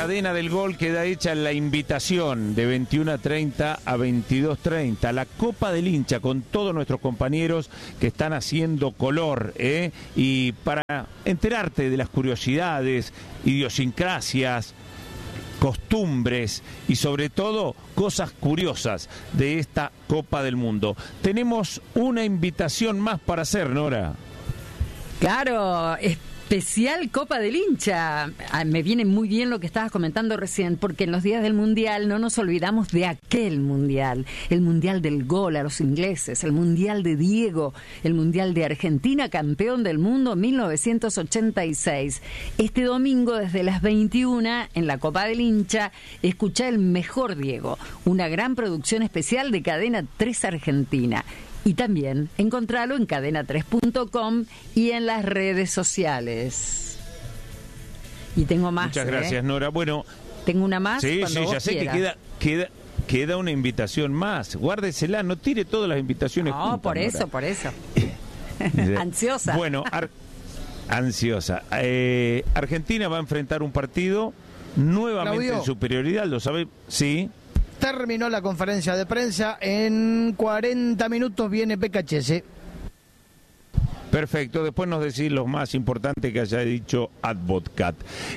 Cadena del Gol queda hecha la invitación de 21:30 a 22:30, la Copa del Hincha con todos nuestros compañeros que están haciendo color, y para enterarte de las curiosidades, idiosincrasias, costumbres y sobre todo cosas curiosas de esta Copa del Mundo. Tenemos una invitación más para hacer, Nora. Claro, especial Copa del Hincha. Me viene muy bien lo que estabas comentando recién, porque en los días del Mundial no nos olvidamos de aquel Mundial, el Mundial del gol a los ingleses, el Mundial de Diego, el Mundial de Argentina, campeón del mundo 1986. Este domingo desde las 21 en la Copa del Hincha, escuchá el mejor Diego, una gran producción especial de Cadena 3 Argentina. Y también encontralo en cadena3.com y en las redes sociales. Y tengo más. Muchas gracias, Nora. Bueno, tengo una más. Sí, cuando vos ya sé quieras. que queda una invitación más. Guárdesela, no tire todas las invitaciones juntas, No, por Nora. por eso. Ansiosa. Bueno, ansiosa. Argentina va a enfrentar un partido nuevamente Claudio, en superioridad, ¿lo sabe? Sí. terminó la conferencia de prensa. En 40 minutos viene Pecachese. Perfecto, después nos decís lo más importante que haya dicho Advocat.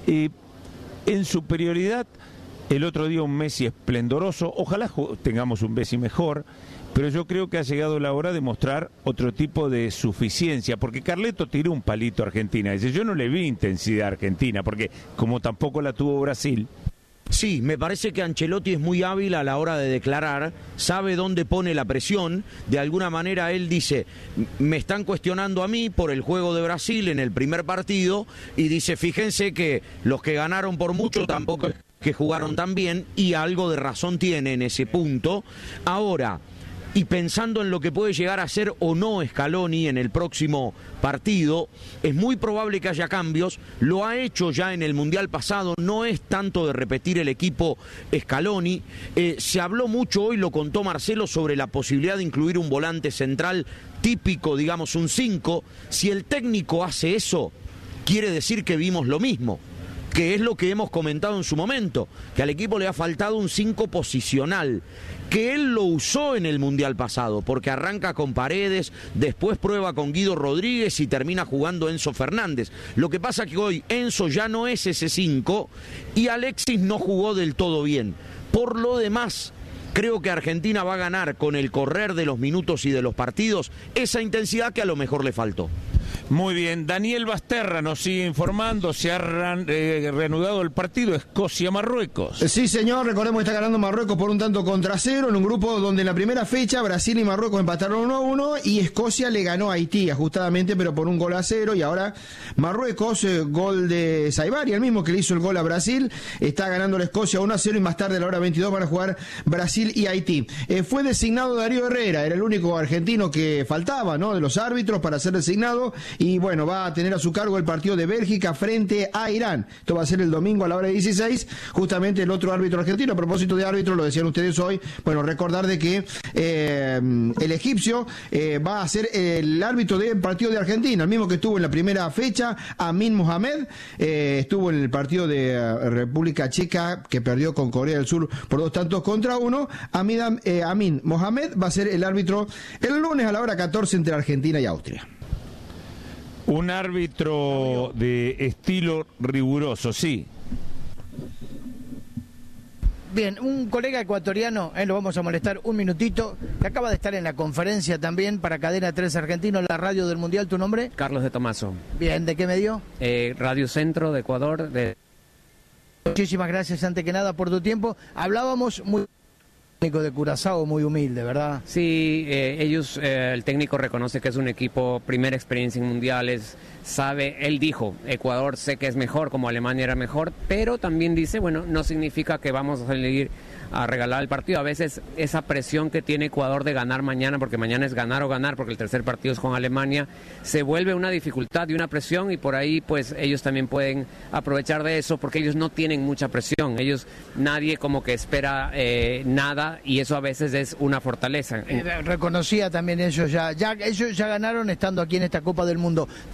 En superioridad, el otro día un Messi esplendoroso, ojalá tengamos un Messi mejor, pero yo creo que ha llegado la hora de mostrar otro tipo de suficiencia, porque Carleto tiró un palito a Argentina, dice, yo no le vi intensidad a Argentina, porque como tampoco la tuvo Brasil. Sí, me parece que Ancelotti es muy hábil a la hora de declarar, sabe dónde pone la presión, de alguna manera él dice, me están cuestionando a mí por el juego de Brasil en el primer partido, y dice, fíjense que los que ganaron por mucho tampoco que jugaron tan bien, y algo de razón tiene en ese punto. Ahora, y pensando en lo que puede llegar a ser o no Scaloni en el próximo partido, es muy probable que haya cambios, lo ha hecho ya en el Mundial pasado, no es tanto de repetir el equipo Scaloni, se habló mucho, hoy lo contó Marcelo, sobre la posibilidad de incluir un volante central típico, digamos un 5, si el técnico hace eso, quiere decir que vimos lo mismo, que es lo que hemos comentado en su momento, que al equipo le ha faltado un 5 posicional, que él lo usó en el Mundial pasado, porque arranca con Paredes, después prueba con Guido Rodríguez y termina jugando Enzo Fernández. Lo que pasa que hoy Enzo ya no es ese 5 y Alexis no jugó del todo bien. Por lo demás, creo que Argentina va a ganar con el correr de los minutos y de los partidos esa intensidad que a lo mejor le faltó. Muy bien, Daniel Basterra nos sigue informando, se ha reanudado el partido Escocia-Marruecos. Sí, señor, recordemos que está ganando Marruecos por 1-0 en un grupo donde en la primera fecha Brasil y Marruecos empataron 1-1 y Escocia le ganó a Haití ajustadamente, pero por 1-0, y ahora Marruecos, gol de Saibari, el mismo que le hizo el gol a Brasil, está ganando la Escocia 1-0 y más tarde a la hora 22 van a jugar Brasil y Haití. Fue designado Darío Herrera, era el único argentino que faltaba, ¿no?, de los árbitros para ser designado. Y bueno, va a tener a su cargo el partido de Bélgica frente a Irán. Esto va a ser el domingo a la hora 16. Justamente el otro árbitro argentino, a propósito de árbitro, lo decían ustedes hoy, bueno, recordar de que el egipcio va a ser el árbitro del partido de Argentina, el mismo que estuvo en la primera fecha, Amin Mohamed, estuvo en el partido de República Checa, que perdió con Corea del Sur por 2-1. Amin Mohamed va a ser el árbitro el lunes a la hora 14 entre Argentina y Austria. Un árbitro de estilo riguroso, sí. Bien, un colega ecuatoriano, lo vamos a molestar un minutito, que acaba de estar en la conferencia también para Cadena 3 Argentino, la radio del Mundial. ¿Tu nombre? Carlos de Tomaso. Bien, ¿de qué medio? Radio Centro de Ecuador. Muchísimas gracias, antes que nada, por tu tiempo. Hablábamos muy... técnico de Curazao, muy humilde, ¿verdad? Sí, el técnico reconoce que es un equipo, primera experiencia en mundiales, sabe, él dijo, Ecuador sé que es mejor, como Alemania era mejor, pero también dice, bueno, no significa que vamos a salir a regalar el partido. A veces esa presión que tiene Ecuador de ganar mañana, porque mañana es ganar o ganar, porque el tercer partido es con Alemania, se vuelve una dificultad y una presión, y por ahí pues ellos también pueden aprovechar de eso, porque ellos no tienen mucha presión, nadie como que espera nada, y eso a veces es una fortaleza. Reconocía también ellos ya ganaron estando aquí en esta Copa del Mundo. Te aprovecho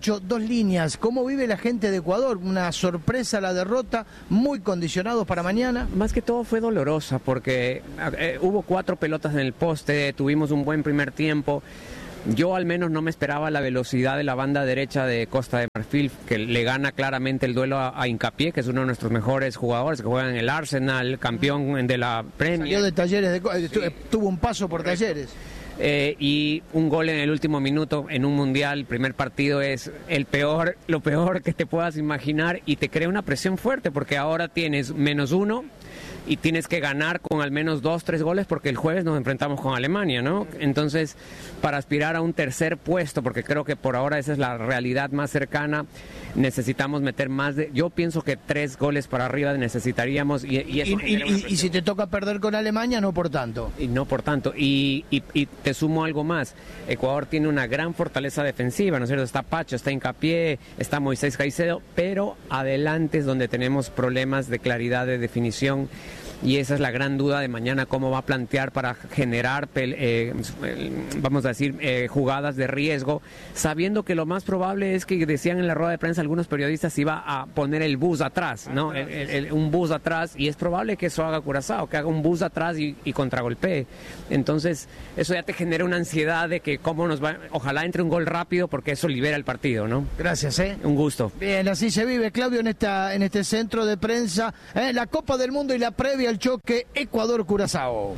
Nacho, dos líneas. ¿Cómo vive la gente de Ecuador? Una sorpresa la derrota, muy condicionados para mañana. Más que todo fue dolorosa porque hubo 4 pelotas en el poste, tuvimos un buen primer tiempo. Yo al menos no me esperaba la velocidad de la banda derecha de Costa de Marfil, que le gana claramente el duelo a Hincapié, que es uno de nuestros mejores jugadores, que juega en el Arsenal, campeón de la Premier. Salió de Talleres, tuvo un paso por Talleres. Y un gol en el último minuto en un mundial, el primer partido es lo peor que te puedas imaginar y te crea una presión fuerte porque ahora tienes -1 y tienes que ganar con al menos 2-3 goles porque el jueves nos enfrentamos con Alemania, ¿no? Entonces, para aspirar a un tercer puesto, porque creo que por ahora esa es la realidad más cercana, necesitamos meter yo pienso que 3 goles para arriba necesitaríamos y si te toca perder con Alemania, no por tanto. Y no por tanto. Y te sumo algo más. Ecuador tiene una gran fortaleza defensiva, ¿no es cierto? Está Pacho, está Hincapié, está Moisés Caicedo, pero adelante es donde tenemos problemas de claridad de definición. Y esa es la gran duda de mañana, cómo va a plantear para generar, vamos a decir, jugadas de riesgo, sabiendo que lo más probable es que decían en la rueda de prensa algunos periodistas iba a poner el bus atrás, ¿no? Un bus atrás, y es probable que eso haga Curazao, que haga un bus atrás y contragolpee. Entonces, eso ya te genera una ansiedad de que ojalá entre un gol rápido porque eso libera el partido, ¿no? Gracias, Un gusto. Bien, así se vive, Claudio, en este centro de prensa, la Copa del Mundo y la previa al choque Ecuador-Curazao.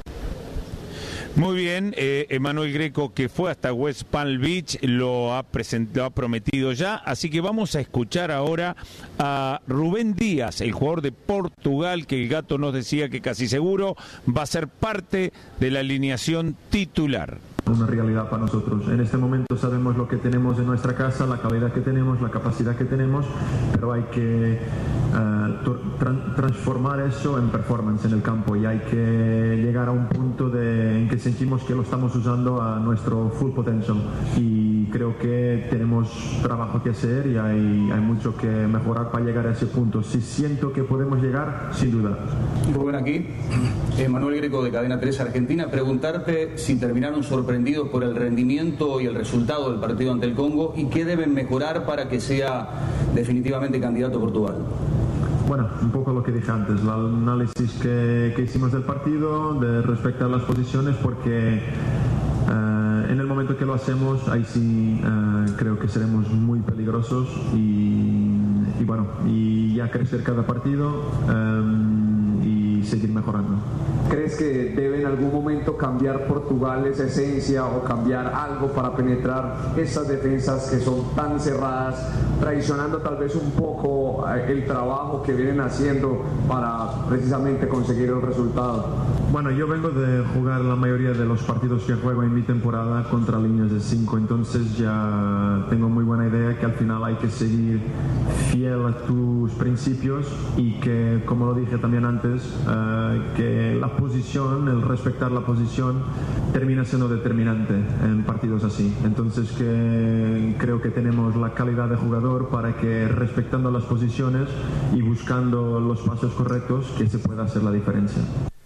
Muy bien, Emanuel Greco, que fue hasta West Palm Beach, lo ha prometido ya, así que vamos a escuchar ahora a Rubén Díaz, el jugador de Portugal, que el Gato nos decía que casi seguro va a ser parte de la alineación titular. Una realidad para nosotros. En este momento sabemos lo que tenemos en nuestra casa, la calidad que tenemos, la capacidad que tenemos, pero hay que transformar eso en performance en el campo y hay que llegar a un punto en que sentimos que lo estamos usando a nuestro full potential y creo que tenemos trabajo que hacer y hay mucho que mejorar para llegar a ese punto. Si siento que podemos llegar, sin duda. Rubén aquí, Emanuel Greco de Cadena 3 Argentina, preguntarte si terminaron sorprendidos por el rendimiento y el resultado del partido ante el Congo y qué deben mejorar para que sea definitivamente candidato Portugal. Bueno, un poco lo que dije antes, el análisis que hicimos del partido, de respetar las posiciones, porque en el momento que lo hacemos, ahí sí creo que seremos muy peligrosos y bueno, y ya crecer cada partido y seguir mejorando. ¿Crees que debe en algún momento cambiar Portugal esa esencia o cambiar algo para penetrar esas defensas que son tan cerradas, traicionando tal vez un poco el trabajo que vienen haciendo para precisamente conseguir el resultado? Bueno, yo vengo de jugar la mayoría de los partidos que juego en mi temporada contra líneas de 5, entonces ya tengo muy buena idea que al final hay que seguir fiel a tus principios y que, como lo dije también antes, que la posición, el respetar la posición termina siendo determinante en partidos así. Entonces que creo que tenemos la calidad de jugador para que respetando las posiciones y buscando los pasos correctos que se pueda hacer la diferencia.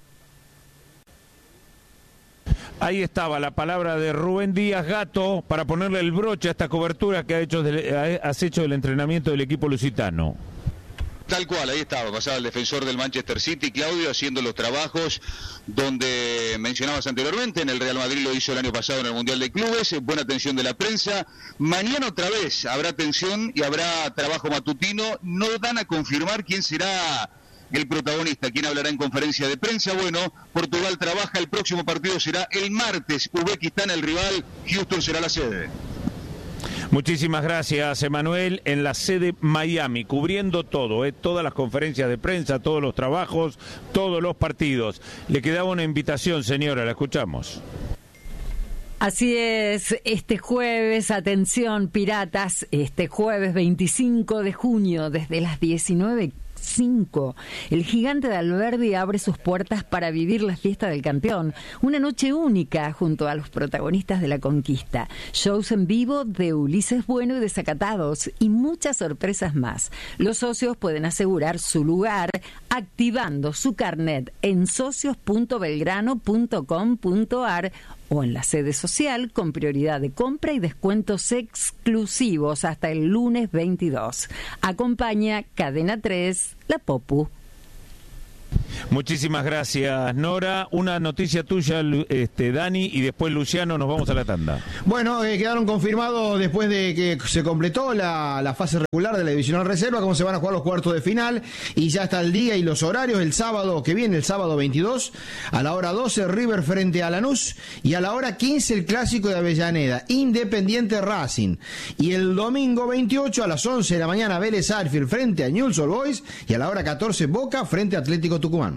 Ahí estaba la palabra de Rubén Díaz, Gato, para ponerle el broche a esta cobertura que has hecho del entrenamiento del equipo lusitano. Tal cual, ahí estaba, pasaba el defensor del Manchester City, Claudio, haciendo los trabajos donde mencionabas anteriormente, en el Real Madrid lo hizo el año pasado en el Mundial de Clubes, buena atención de la prensa, mañana otra vez habrá atención y habrá trabajo matutino, no dan a confirmar quién será el protagonista, quién hablará en conferencia de prensa. Bueno, Portugal trabaja, el próximo partido será el martes, Uzbekistán el rival, Houston será la sede. Muchísimas gracias, Emanuel, en la sede Miami, cubriendo todo, todas las conferencias de prensa, todos los trabajos, todos los partidos. Le quedaba una invitación, señora, la escuchamos. Así es, este jueves, atención, piratas, este jueves 25 de junio, desde las 19:00 5. El gigante de Alberdi abre sus puertas para vivir la fiesta del campeón. Una noche única junto a los protagonistas de la conquista. Shows en vivo de Ulises Bueno y Desacatados y muchas sorpresas más. Los socios pueden asegurar su lugar activando su carnet en socios.belgrano.com.ar o en la sede social con prioridad de compra y descuentos exclusivos hasta el lunes 22. Acompaña Cadena 3, La Popu. Muchísimas gracias, Nora. Una noticia tuya, Dani, y después Luciano, nos vamos a la tanda. Bueno, quedaron confirmados después de que se completó la fase regular de la divisional reserva, cómo se van a jugar los cuartos de final, y ya está el día y los horarios. El sábado que viene, el sábado 22, a la hora 12, River frente a Lanús, y a la hora 15, el clásico de Avellaneda, Independiente Racing. Y el domingo 28, a las 11 de la mañana, Vélez Sarsfield frente a Newell's Old Boys, y a la hora 14, Boca frente a Atlético Tucumán.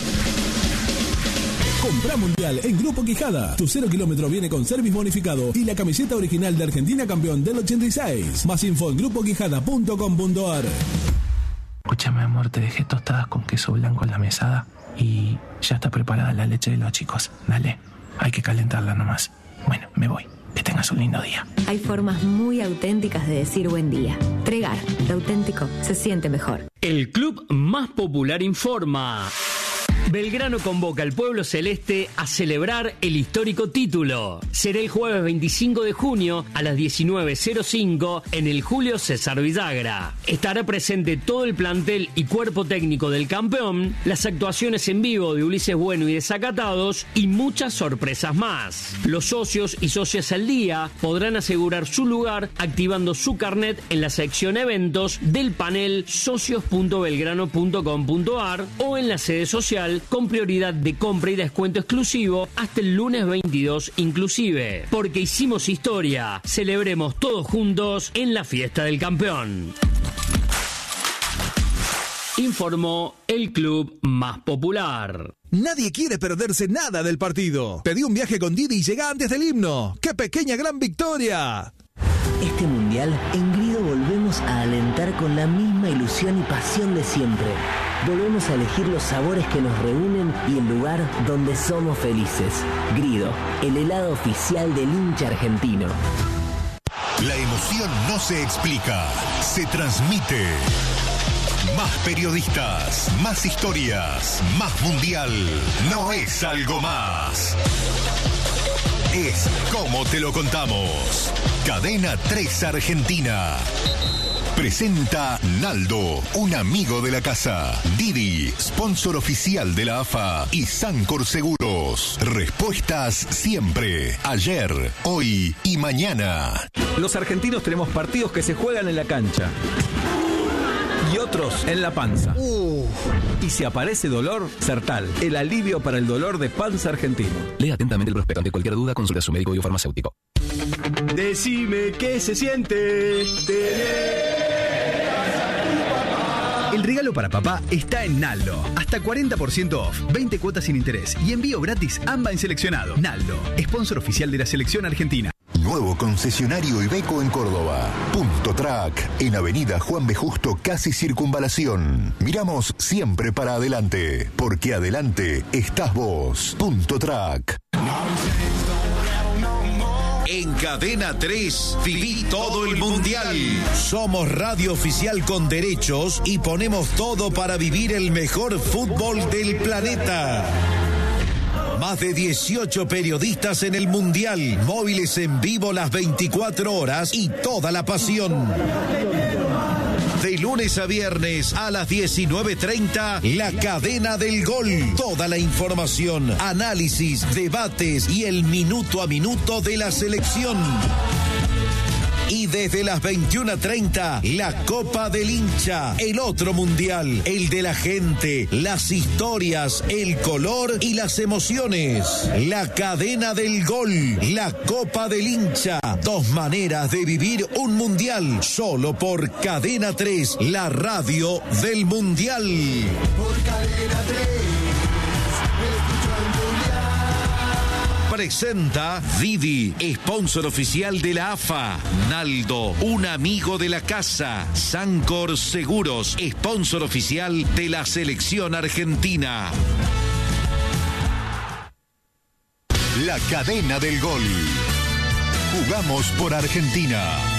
Comprá Mundial en Grupo Quijada. Tu 0 kilómetro viene con service bonificado y la camiseta original de Argentina campeón del 86. Más info en grupoquijada.com.ar. Escúchame, amor, te dejé tostadas con queso blanco en la mesada y ya está preparada la leche de los chicos. Dale, hay que calentarla nomás. Bueno, me voy. Que tengas un lindo día. Hay formas muy auténticas de decir buen día. Tregar, lo auténtico se siente mejor. El club más popular informa. Belgrano convoca al pueblo celeste a celebrar el histórico título. Será el jueves 25 de junio a las 19:05 en el Julio César Villagra. Estará presente todo el plantel y cuerpo técnico del campeón, las actuaciones en vivo de Ulises Bueno y Desacatados y muchas sorpresas más. Los socios y socias al día podrán asegurar su lugar activando su carnet en la sección eventos del panel socios.belgrano.com.ar o en la sede social con prioridad de compra y descuento exclusivo hasta el lunes 22 inclusive. Porque hicimos historia, celebremos todos juntos en la fiesta del campeón. Informó el club más popular. Nadie quiere perderse nada del partido. Pedí un viaje con Didi y llega antes del himno. ¡Qué pequeña gran victoria! Este mundial, en Grido volvemos a alentar con la misma ilusión y pasión de siempre. Volvemos a elegir los sabores que nos reúnen y el lugar donde somos felices. Grido, el helado oficial del hincha argentino. La emoción no se explica, se transmite. Más periodistas, más historias, más mundial. No es algo más. Es como te lo contamos. Cadena 3 Argentina. Presenta Naldo, un amigo de la casa. Didi, sponsor oficial de la AFA. Y Sancor Seguros. Respuestas siempre. Ayer, hoy y mañana. Los argentinos tenemos partidos que se juegan en la cancha y otros en la panza. Y si aparece dolor, Sertal, el alivio para el dolor de panza argentino. Lea atentamente el prospecto. Ante cualquier duda, consulte a su médico biofarmacéutico. Decime qué se siente tener. El regalo para papá está en Naldo. Hasta 40% off, 20 cuotas sin interés y envío gratis AMBA en seleccionado. Naldo, sponsor oficial de la selección argentina. Nuevo concesionario Iveco en Córdoba. Punto Track, en Avenida Juan B. Justo, casi Circunvalación. Miramos siempre para adelante, porque adelante estás vos. Punto Track. En Cadena 3, viví todo el mundial. Somos radio oficial con derechos y ponemos todo para vivir el mejor fútbol del planeta. Más de 18 periodistas en el mundial, móviles en vivo las 24 horas y toda la pasión. De lunes a viernes a las 19:30, La Cadena del Gol. Toda la información, análisis, debates y el minuto a minuto de la selección. Y desde las 21:30, la Copa del Hincha, el otro mundial, el de la gente, las historias, el color y las emociones. La Cadena del Gol, la Copa del Hincha. Dos maneras de vivir un mundial, solo por Cadena 3, la radio del mundial. Por Cadena 3, escucho el mundial. presenta Didi, sponsor oficial de la AFA. Naldo, un amigo de la casa. Sancor Seguros, sponsor oficial de la selección argentina. La cadena del gol. Jugamos por Argentina.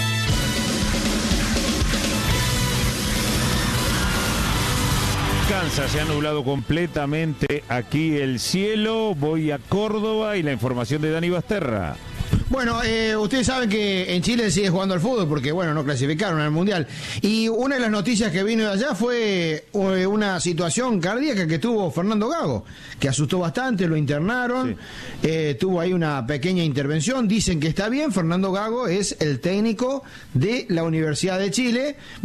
Kansas, se ha nublado completamente aquí el cielo. Voy a Córdoba y la información de Dani Basterra. Bueno, ustedes saben que en Chile sigue jugando al fútbol porque, bueno, no clasificaron al Mundial. Y una de las noticias que vino de allá fue una situación cardíaca que tuvo Fernando Gago, que asustó bastante, lo internaron, tuvo ahí una pequeña intervención, dicen que está bien. Fernando Gago es el técnico de la Universidad de Chile.